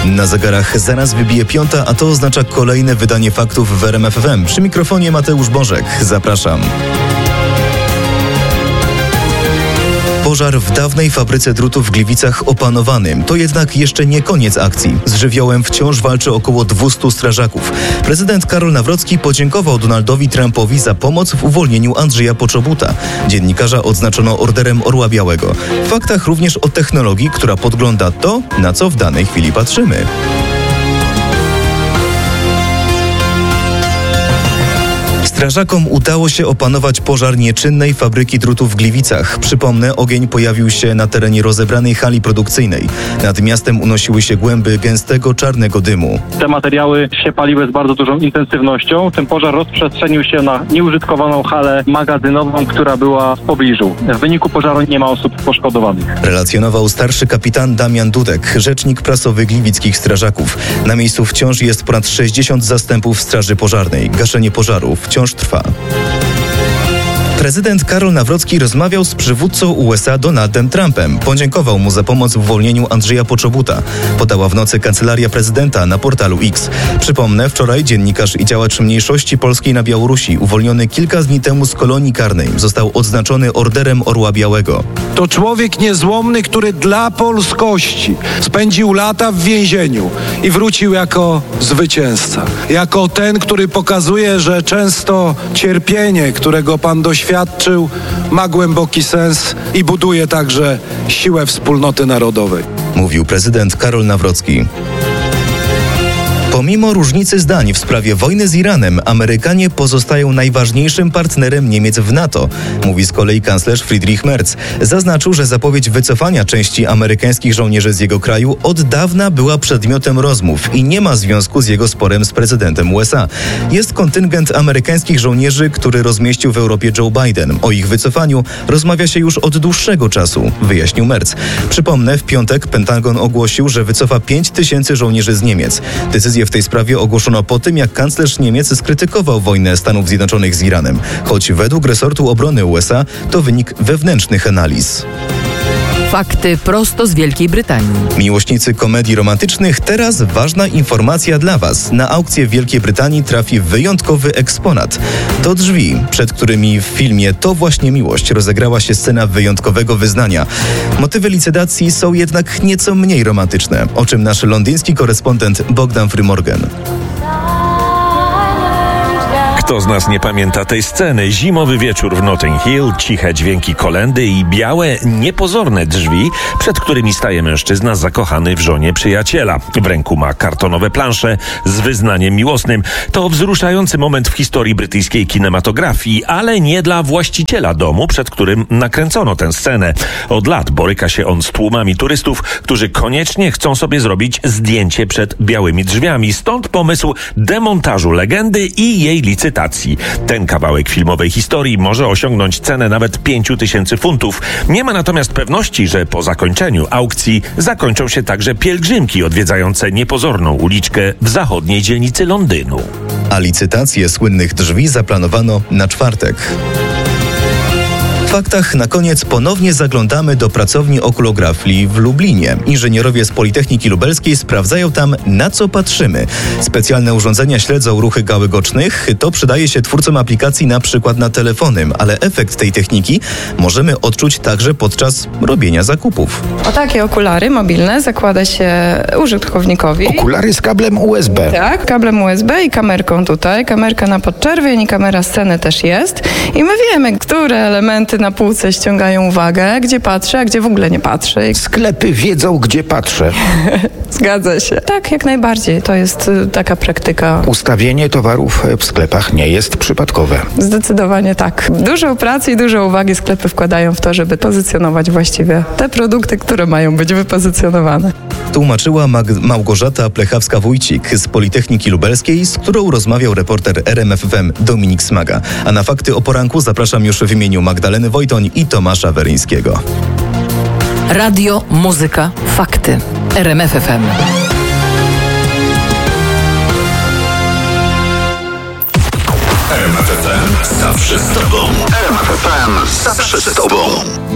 Na zegarach zaraz wybije 5, a to oznacza kolejne wydanie faktów w RMF FM. Przy mikrofonie Mateusz Bożek. Zapraszam. Pożar w dawnej fabryce drutów w Gliwicach opanowany. To jednak jeszcze nie koniec akcji. Z żywiołem wciąż walczy około 200 strażaków. Prezydent Karol Nawrocki podziękował Donaldowi Trumpowi za pomoc w uwolnieniu Andrzeja Poczobuta. Dziennikarza odznaczono Orderem Orła Białego. W faktach również o technologii, która podgląda to, na co w danej chwili patrzymy. Strażakom udało się opanować pożar nieczynnej fabryki drutów w Gliwicach. Przypomnę, ogień pojawił się na terenie rozebranej hali produkcyjnej. Nad miastem unosiły się głęby gęstego, czarnego dymu. Te materiały się paliły z bardzo dużą intensywnością. Ten pożar rozprzestrzenił się na nieużytkowaną halę magazynową, która była w pobliżu. W wyniku pożaru nie ma osób poszkodowanych. Relacjonował starszy kapitan Damian Dudek, rzecznik prasowy gliwickich strażaków. Na miejscu wciąż jest ponad 60 zastępów straży pożarnej. Gaszenie pożaru wciąż trwa. Prezydent Karol Nawrocki rozmawiał z przywódcą USA Donaldem Trumpem. Podziękował mu za pomoc w uwolnieniu Andrzeja Poczobuta. Podała w nocy kancelaria prezydenta na portalu X. Przypomnę, wczoraj dziennikarz i działacz mniejszości polskiej na Białorusi, uwolniony kilka dni temu z kolonii karnej, został odznaczony Orderem Orła Białego. To człowiek niezłomny, który dla polskości spędził lata w więzieniu i wrócił jako zwycięzca. Jako ten, który pokazuje, że często cierpienie, którego pan doświadczył, ma głęboki sens i buduje także siłę wspólnoty narodowej. Mówił prezydent Karol Nawrocki. Pomimo różnicy zdań w sprawie wojny z Iranem, Amerykanie pozostają najważniejszym partnerem Niemiec w NATO, mówi z kolei kanclerz Friedrich Merz. Zaznaczył, że zapowiedź wycofania części amerykańskich żołnierzy z jego kraju od dawna była przedmiotem rozmów i nie ma związku z jego sporem z prezydentem USA. Jest kontyngent amerykańskich żołnierzy, który rozmieścił w Europie Joe Biden. O ich wycofaniu rozmawia się już od dłuższego czasu, wyjaśnił Merz. Przypomnę, w piątek Pentagon ogłosił, że wycofa 5000 żołnierzy z Niemiec. Decyzję w tej sprawie ogłoszono po tym, jak kanclerz Niemiec skrytykował wojnę Stanów Zjednoczonych z Iranem, choć według resortu obrony USA to wynik wewnętrznych analiz. Fakty prosto z Wielkiej Brytanii. Miłośnicy komedii romantycznych, teraz ważna informacja dla Was. Na aukcję w Wielkiej Brytanii trafi wyjątkowy eksponat. Do drzwi, przed którymi w filmie To właśnie miłość rozegrała się scena wyjątkowego wyznania. Motywy licytacji są jednak nieco mniej romantyczne, o czym nasz londyński korespondent Bogdan Frymorgan. Kto z nas nie pamięta tej sceny? Zimowy wieczór w Notting Hill, ciche dźwięki kolendy i białe, niepozorne drzwi, przed którymi staje mężczyzna zakochany w żonie przyjaciela. W ręku ma kartonowe plansze z wyznaniem miłosnym. To wzruszający moment w historii brytyjskiej kinematografii, ale nie dla właściciela domu, przed którym nakręcono tę scenę. Od lat boryka się on z tłumami turystów, którzy koniecznie chcą sobie zrobić zdjęcie przed białymi drzwiami. Stąd pomysł demontażu legendy i jej licytacji. Ten kawałek filmowej historii może osiągnąć cenę nawet 5000 funtów. Nie ma natomiast pewności, że po zakończeniu aukcji zakończą się także pielgrzymki odwiedzające niepozorną uliczkę w zachodniej dzielnicy Londynu. A licytację słynnych drzwi zaplanowano na czwartek. W faktach na koniec ponownie zaglądamy do pracowni okulografii w Lublinie. Inżynierowie z Politechniki Lubelskiej sprawdzają tam, na co patrzymy. Specjalne urządzenia śledzą ruchy gałek ocznych. To przydaje się twórcom aplikacji na przykład na telefonem, ale efekt tej techniki możemy odczuć także podczas robienia zakupów. O takie okulary mobilne zakłada się użytkownikowi. Okulary z kablem USB. Tak, kablem USB i kamerką tutaj. Kamerka na podczerwień i kamera sceny też jest. I my wiemy, które elementy na półce ściągają uwagę, gdzie patrzę, a gdzie w ogóle nie patrzę. Sklepy wiedzą, gdzie patrzę. Zgadza się. Tak, jak najbardziej. To jest taka praktyka. Ustawienie towarów w sklepach nie jest przypadkowe. Zdecydowanie tak. Dużo pracy i dużo uwagi sklepy wkładają w to, żeby pozycjonować właściwie te produkty, które mają być wypozycjonowane. Tłumaczyła Małgorzata Plechawska-Wójcik z Politechniki Lubelskiej, z którą rozmawiał reporter RMF FM Dominik Smaga. A na fakty o poranku zapraszam już w imieniu Magdaleny Wojtoń i Tomasza Weryńskiego. Radio, muzyka, fakty. RMF FM. RMF FM zawsze z tobą. RMF FM zawsze z tobą.